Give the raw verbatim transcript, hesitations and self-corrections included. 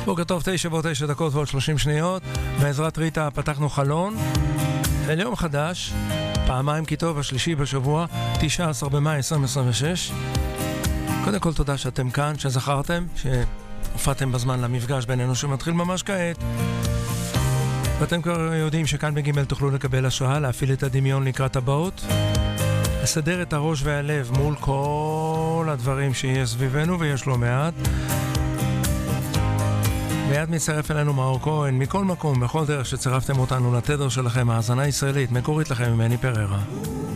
בוקר טוב, תשע ועוד תשע דקות ועוד שלושים שניות. בעזרת ריטה פתחנו חלון אל יום חדש, פעמיים כי טוב, השלישי בשבוע, תשעה עשר במאי עשרים עשרים ושש. קודם כל תודה שאתם כאן, שזכרתם, שהופעתם בזמן למפגש בינינו שמתחיל ממש כעת. ואתם כבר יודעים שכאן בגימל תוכלו לקבל השראה, להפעיל את הדמיון לקראת הבאות, לסדר את הראש והלב מול כל הדברים שיש סביבנו, ויש לו מעט. מיד מצטרף אלינו מאור כהן, מכל מקום, בכל דרך שצירפתם אותנו לתדר שלכם, האזנה ישראלית, מקורית לכם ממני פררה.